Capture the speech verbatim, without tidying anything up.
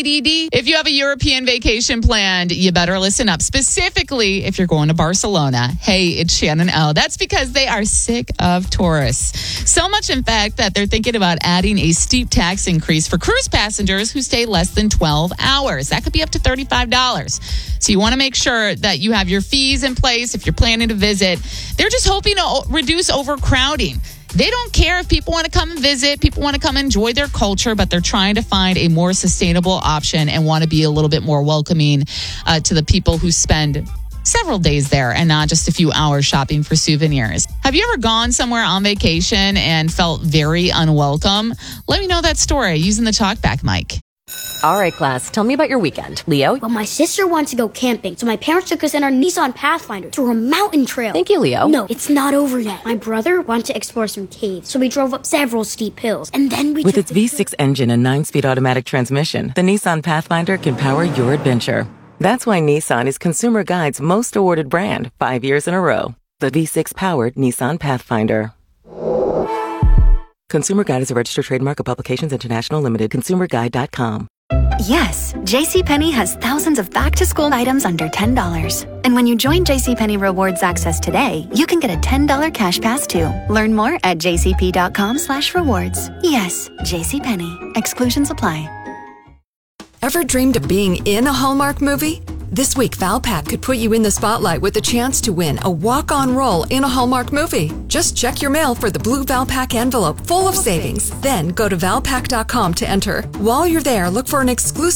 If you have a European vacation planned, you better listen up. Specifically, if you're going to Barcelona. Hey, it's Shannon O. That's because they are sick of tourists. So much, in fact, that they're thinking about adding a steep tax increase for cruise passengers who stay less than twelve hours. That could be up to thirty-five dollars. So you want to make sure that you have your fees in place if you're planning to visit. They're just hoping to reduce overcrowding. They don't care if people want to come and visit, people want to come enjoy their culture, but they're trying to find a more sustainable option and want to be a little bit more welcoming uh, to the people who spend several days there and not just a few hours shopping for souvenirs. Have you ever gone somewhere on vacation and felt very unwelcome? Let me know that story using the TalkBack mic. All right, class, tell me about your weekend. Leo? Well, my sister wants to go camping, so my parents took us in our Nissan Pathfinder through a mountain trail. Thank you, Leo. No, it's not over yet. My brother wanted to explore some caves, so we drove up several steep hills, and then we With took its V six engine and nine-speed automatic transmission, the Nissan Pathfinder can power your adventure. That's why Nissan is Consumer Guide's most awarded brand five years in a row. The V six-powered Nissan Pathfinder. Consumer Guide is a registered trademark of Publications International Limited. consumer guide dot com. Yes, JCPenney has thousands of back-to-school items under ten dollars. And when you join JCPenney Rewards Access today, you can get a ten dollars cash pass too. Learn more at jcp.com slash rewards. Yes, JCPenney. Exclusions apply. Ever dreamed of being in a Hallmark movie? This week, Valpak could put you in the spotlight with the chance to win a walk-on role in a Hallmark movie. Just check your mail for the blue Valpak envelope full of savings. Then go to valpak dot com to enter. While you're there, look for an exclusive